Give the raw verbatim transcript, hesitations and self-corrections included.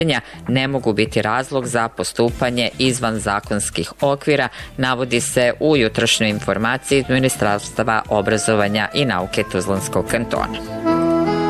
ne mogu biti razlog za postupanje izvan zakonskih okvira, navodi se u jutrošnjoj informaciji iz Ministarstva obrazovanja i nauke Tuzlanskog kantona.